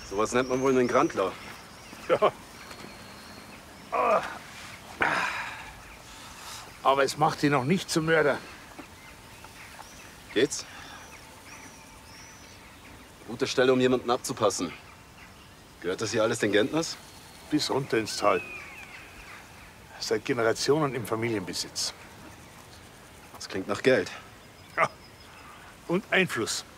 Sowas nennt man wohl einen Grandler. Ja. Aber es macht ihn noch nicht zum Mörder. Geht's? Gute Stelle, um jemanden abzupassen. Gehört das hier alles den Gentners? Bis runter ins Tal. Seit Generationen im Familienbesitz. Das klingt nach Geld. Ja. Und Einfluss.